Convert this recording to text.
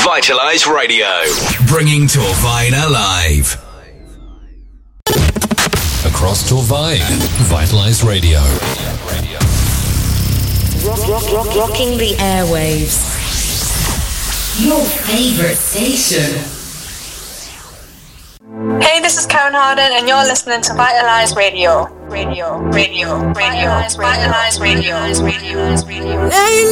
Vitalize Radio, bringing Torvine alive. Across Torvine, Vitalize Radio. Rocking the airwaves. Your favorite station. Hey, this is Karen Harden, and you're listening to Vitalize Radio. Vitalize Radio.